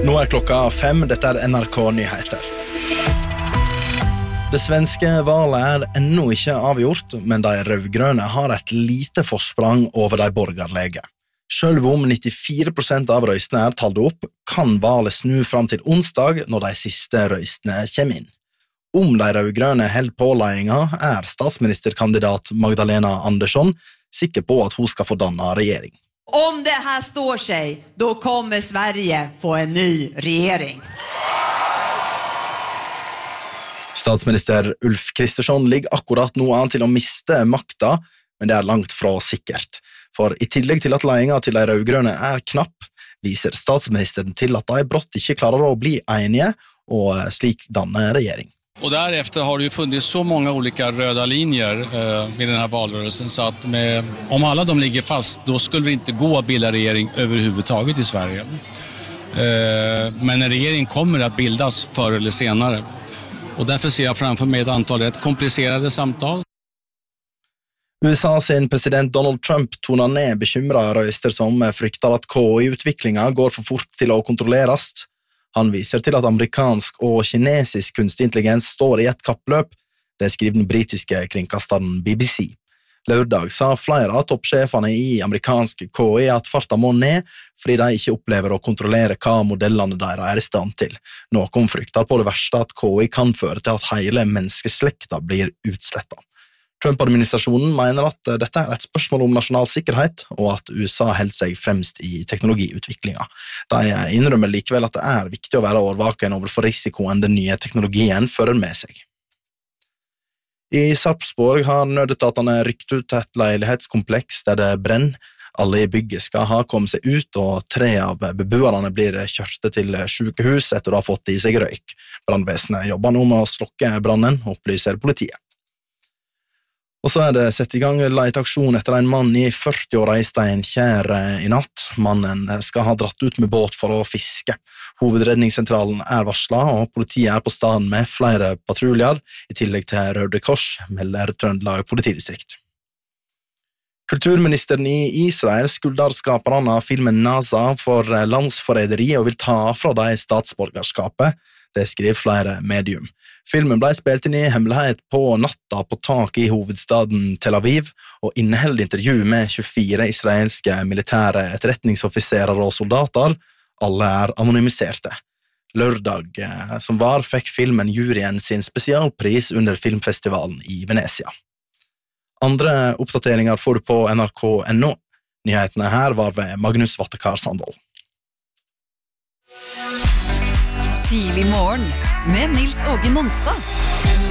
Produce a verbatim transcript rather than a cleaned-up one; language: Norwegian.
Nå er klokka fem, dette er N R K Nyheter. Det svenske valet er ennå ikke avgjort, men de rødgrønne har et lite forsprang over de borgerlige. Selv om nittifire prosent av røystene er talt opp, kan valet snu fram til onsdag når de siste røystene kommer inn. Om de rødgrønne held på ledelsen, er statsministerkandidat Magdalena Andersson sikker på at hun skal få danne regjering. Om det här står sig, då kommer Sverige få en ny regering. Statsminister Ulf Kristersson ligger akkurat nå an til å miste makta, men det er langt fra sikkert. For i tillegg til at ledelsen til de rødgrønne er knapp, viser statsministeren til at de brått ikke klarer å bli enige og slik danne regjering. Och därefter har det ju funnits så många olika röda linjer eh, med den här valrörelsen så att med, om alla de ligger fast då skulle det inte gå att bilda regering överhuvudtaget i Sverige. Eh, men en regering kommer att bildas förr eller senare. Och därför ser jag framför mig ett antal rätt komplicerade samtal. U S A sin president Donald Trump tonar ned bekymrede røyster som frykter at K I-utviklingen går for fort til å kontrolleres. Han viser til at amerikansk og kinesisk kunstig intelligens står i et kappløp, det skriver den britiske kringkasteren B B C. Lørdag sa flere av toppsjefene i amerikansk K I at farta må ned, fordi de ikke opplever å kontrollere hva modellene deres er i stand til. Noen frykter på det verste at K I kan føre til at hele menneskeslekta blir utslettet. Trump-administrasjonen mener at dette er et spørsmål om nasjonal sikkerhet, og at U S A holder seg fremst i teknologiutviklingen. De innrømmer likevel at det er viktig å være årvaken overfor risikoen den nye teknologien fører med seg. I Sarpsborg har nødetatene rykt ut et leilighetskompleks der det brenner. Alle i bygget skal ha kommet seg ut, og tre av beboerne blir kjørte til sykehus etter å ha fått i seg røyk. Brandvesenet jobber nå med å slokke brannen, opplyser politiet. Og så er det sett i gang leteaksjon etter en mann i førti-åra i Steinkjer i natt. Mannen skal ha dratt ut med båt for å fiske. Hovedredningssentralen er varslet, og politiet er på stedet med flere patruljer, i tillegg til Røde Kors, melder Trøndelag politidistrikt. Kulturministeren i Israel skylder skaperne av filmen NASA for landsforræderi og vil ta fra dem statsborgerskapet, det skriver flere medium. Filmen ble spilt inn i hemmelighet på natta på tak i hovedstaden Tel Aviv, og inneholder intervju med tjuefire israelske militære etterretningsoffiserer og soldater. Alle er anonymiserte. Lørdag som var fikk filmen juryen sin spesialpris under filmfestivalen i Venezia. Andre oppdateringer får du på N R K punktum N O. Nyhetene her var ved Magnus Vattekar Sandvold. Tidlig morgen med Nils Åge Nonstad.